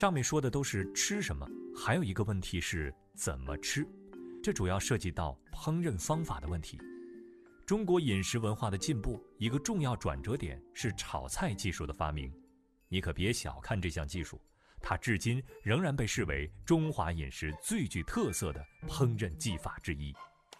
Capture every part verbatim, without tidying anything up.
上面说的都是吃什么，还有一个问题是怎么吃，这主要涉及到烹饪方法的问题。中国饮食文化的进步，一个重要转折点是炒菜技术的发明。你可别小看这项技术，它至今仍然被视为中华饮食最具特色的烹饪技法之一。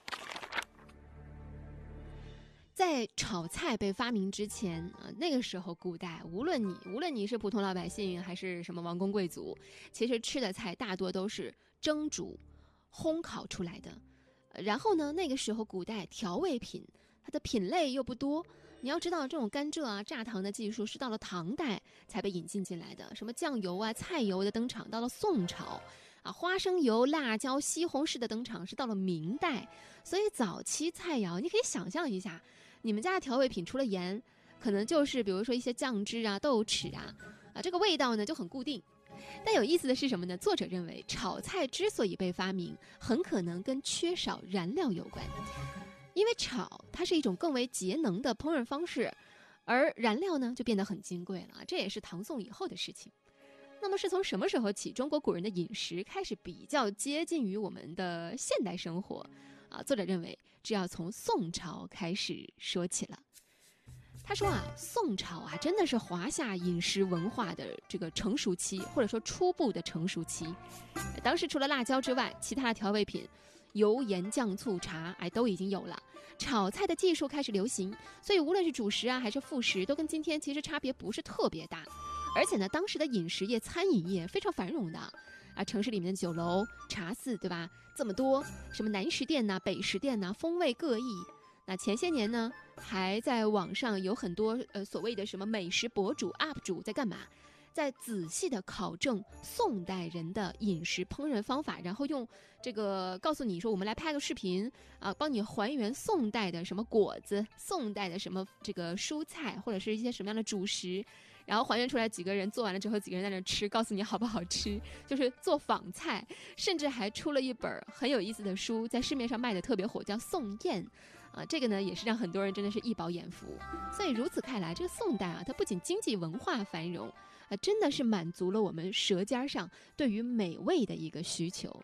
在炒菜被发明之前啊，那个时候古代，无论你无论你是普通老百姓还是什么王公贵族，其实吃的菜大多都是蒸煮、烘烤出来的。然后呢，那个时候古代调味品它的品类又不多，你要知道这种甘蔗啊、榨糖的技术是到了唐代才被引进进来的，什么酱油啊、菜油的登场到了宋朝啊，花生油、辣椒、西红柿的登场是到了明代。所以早期菜肴你可以想象一下，你们家的调味品除了盐，可能就是比如说一些酱汁啊、豆豉啊，啊，这个味道呢就很固定。但有意思的是什么呢？作者认为炒菜之所以被发明，很可能跟缺少燃料有关。因为炒它是一种更为节能的烹饪方式，而燃料呢就变得很金贵了，这也是唐宋以后的事情。那么是从什么时候起，中国古人的饮食开始比较接近于我们的现代生活啊？作者认为这要从宋朝开始说起了。他说啊，宋朝啊真的是华夏饮食文化的这个成熟期，或者说初步的成熟期。当时除了辣椒之外，其他的调味品油盐酱醋茶哎都已经有了，炒菜的技术开始流行，所以无论是主食啊还是副食，都跟今天其实差别不是特别大。而且呢，当时的饮食业、餐饮业非常繁荣的啊，城市里面的酒楼、茶肆，对吧？这么多，什么南食店呐、北食店呐，风味各异。那前些年呢，还在网上有很多呃所谓的什么美食博主、U P 主在干嘛？在仔细的考证宋代人的饮食烹饪方法，然后用这个告诉你说，我们来拍个视频啊，帮你还原宋代的什么果子、宋代的什么这个蔬菜或者是一些什么样的主食，然后还原出来几个人做完了之后，几个人在那吃，告诉你好不好吃，就是做仿菜。甚至还出了一本很有意思的书，在市面上卖的特别火，叫《宋宴》啊，这个呢也是让很多人真的是一饱眼福。所以如此看来，这个宋代啊，它不仅经济文化繁荣啊，真的是满足了我们舌尖上对于美味的一个需求。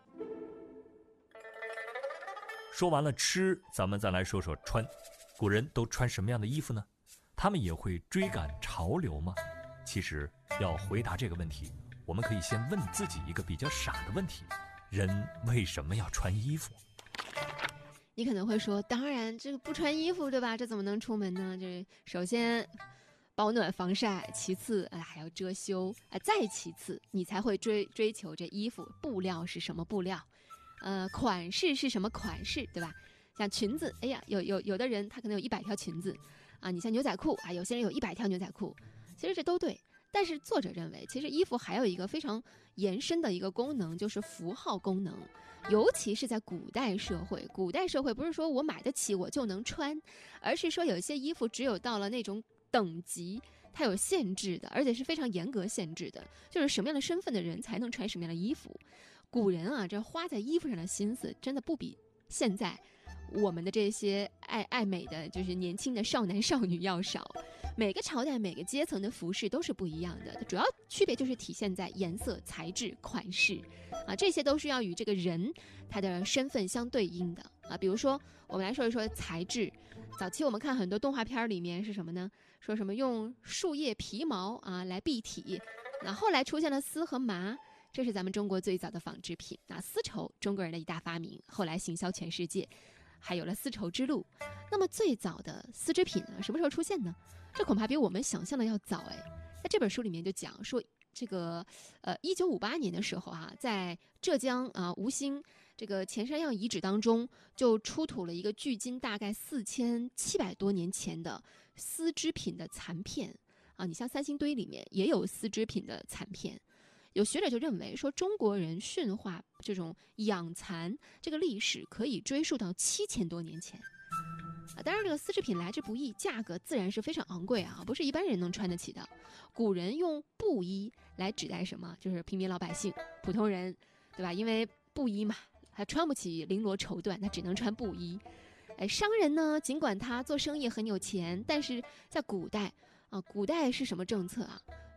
说完了吃，咱们再来说说穿。古人都穿什么样的衣服呢？他们也会追赶潮流吗？其实要回答这个问题，我们可以先问自己一个比较傻的问题：人为什么要穿衣服？ 你可能会说，当然这个不穿衣服，对吧？这怎么能出门呢？这首先保暖防晒，其次、呃、还要遮羞、呃、再其次你才会追追求这衣服布料是什么布料，呃，款式是什么款式，对吧？像裙子，哎呀，有有有的人他可能有一百条裙子啊，你像牛仔裤啊，有些人有一百条牛仔裤，其实这都对。但是作者认为，其实衣服还有一个非常延伸的一个功能，就是符号功能。尤其是在古代社会，古代社会不是说我买得起我就能穿，而是说有一些衣服只有到了那种等级，它有限制的，而且是非常严格限制的，就是什么样的身份的人才能穿什么样的衣服。古人啊，这花在衣服上的心思真的不比现在我们的这些爱爱美的就是年轻的少男少女要少。每个朝代每个阶层的服饰都是不一样的，主要区别就是体现在颜色、材质、款式啊，这些都是要与这个人他的身份相对应的啊。比如说我们来说一说材质，早期我们看很多动画片里面是什么呢？说什么用树叶皮毛啊来蔽体，那后来出现了丝和麻，这是咱们中国最早的纺织品。那丝绸，中国人的一大发明，后来行销全世界，还有了丝绸之路。那么最早的丝织品呢，什么时候出现呢？这恐怕比我们想象的要早哎。在这本书里面就讲说，这个呃，一九五八年的时候啊，在浙江啊吴兴这个钱山堰遗址当中，就出土了一个距今大概四千七百多年前的丝织品的残片啊。你像三星堆里面也有丝织品的残片。有学者就认为说，中国人驯化这种养蚕这个历史可以追溯到七千多年前啊。当然，这个丝织品来之不易，价格自然是非常昂贵啊，不是一般人能穿得起的。古人用布衣来指代什么？就是平民老百姓、普通人，对吧？因为布衣嘛，他穿不起绫罗绸缎，他只能穿布衣。哎，商人呢，尽管他做生意很有钱，但是在古代啊，古代是什么政策啊？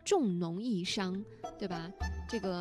重农抑商，对吧？这个。